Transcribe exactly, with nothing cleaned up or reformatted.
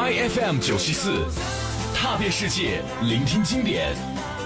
，My F M 九七四，踏遍世界，聆听经典。